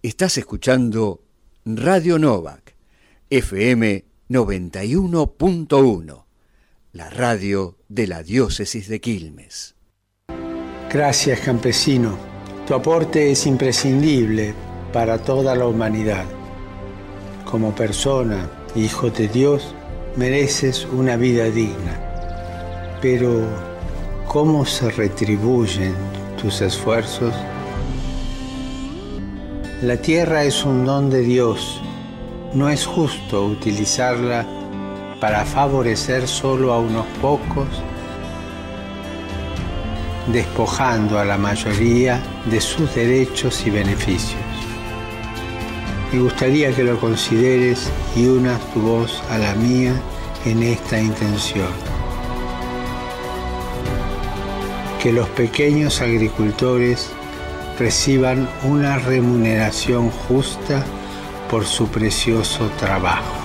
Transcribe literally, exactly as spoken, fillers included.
Estás escuchando Radio Novak, F M noventa y uno punto uno, la radio de la diócesis de Quilmes. Gracias, campesino. Tu aporte es imprescindible para toda la humanidad. Como persona, hijo de Dios, mereces una vida digna. Pero, ¿cómo se retribuyen tus esfuerzos? La tierra es un don de Dios. No es justo utilizarla para favorecer solo a unos pocos, despojando a la mayoría de sus derechos y beneficios. Me gustaría que lo consideres y unas tu voz a la mía en esta intención. Que los pequeños agricultores reciban una remuneración justa por su precioso trabajo.